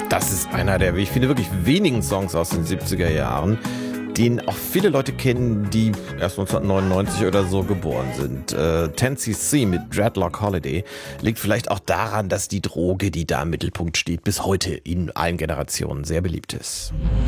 Das ist einer der, wie ich finde, wirklich wenigen Songs aus den 70er Jahren, den auch viele Leute kennen, die erst 1999 oder so geboren sind. 10cc mit Dreadlock Holiday liegt vielleicht auch daran, dass die Droge, die da im Mittelpunkt steht, bis heute in allen Generationen sehr beliebt ist.